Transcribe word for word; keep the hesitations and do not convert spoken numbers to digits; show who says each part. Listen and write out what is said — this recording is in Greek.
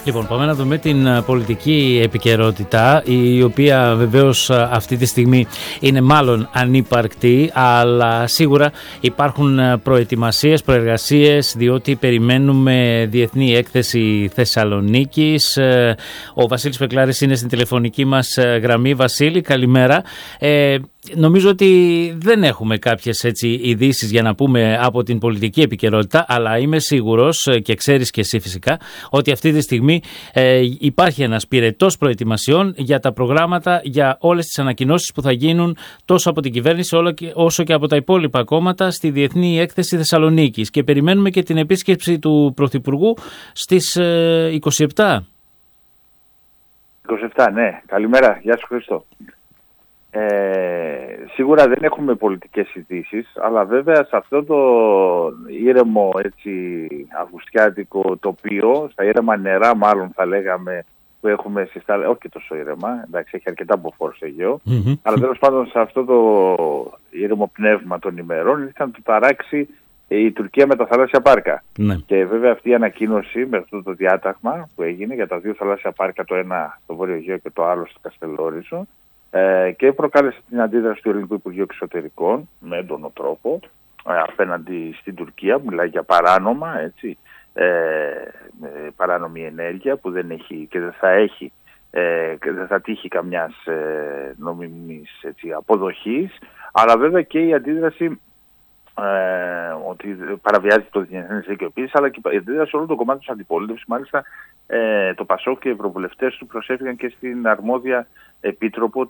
Speaker 1: Λοιπόν, πάμε να δούμε την πολιτική επικαιρότητα, η οποία βεβαίως αυτή τη στιγμή είναι μάλλον ανύπαρκτη, αλλά σίγουρα υπάρχουν προετοιμασίες, προεργασίες, διότι περιμένουμε διεθνή έκθεση Θεσσαλονίκης. Ο Βασίλης Πεκλάρης είναι στην τηλεφωνική μας γραμμή. Βασίλη, καλημέρα. Ε, Νομίζω ότι δεν έχουμε κάποιες έτσι ειδήσεις για να πούμε από την πολιτική επικαιρότητα, αλλά είμαι σίγουρος, και ξέρεις και εσύ φυσικά, ότι αυτή τη στιγμή ε, υπάρχει ένας πυρετός προετοιμασιών για τα προγράμματα, για όλες τις ανακοινώσεις που θα γίνουν τόσο από την κυβέρνηση όσο και από τα υπόλοιπα κόμματα στη Διεθνή Έκθεση Θεσσαλονίκης. Και περιμένουμε και την επίσκεψη του Πρωθυπουργού στις ε, είκοσι επτά.
Speaker 2: είκοσι επτά, ναι. Καλημέρα. Γεια σου Χρήστο. Ε, σίγουρα δεν έχουμε πολιτικές ειδήσεις, αλλά βέβαια σε αυτό το ήρεμο έτσι αυγουστιάτικο τοπίο, στα ήρεμα νερά μάλλον θα λέγαμε που έχουμε συστάλει, όχι και τόσο ήρεμα, εντάξει έχει αρκετά μποφόρ στο Αιγαίο, mm-hmm. αλλά τέλος πάντων σε αυτό το ήρεμο πνεύμα των ημερών ήρθε να το ταράξει η Τουρκία με τα θαλάσσια πάρκα. Mm-hmm. Και βέβαια αυτή η ανακοίνωση με αυτό το διάταγμα που έγινε για τα δύο θαλάσσια πάρκα, το ένα στο Βόρειο Αιγαίο και το άλλο στο Καστελόριζο, Ε, και προκάλεσε την αντίδραση του Ελληνικού Υπουργείου Εξωτερικών με έντονο τρόπο ε, απέναντι στην Τουρκία, που μιλάει για παράνομα, έτσι, ε, ε, παράνομη ενέργεια που δεν έχει και δεν θα έχει ε, και δεν θα τύχει καμιάς ε, νομιμής έτσι, αποδοχής, αλλά βέβαια και η αντίδραση ε, ότι παραβιάζει το διεθνές δίκαιο επίσης, αλλά και η αντίδραση όλο το κομμάτι της αντιπολίτευσης. Μάλιστα ε, το ΠΑΣΟΚ και οι ευρωβουλευτές του προσέφηκαν και στην αρμόδια επίτροπο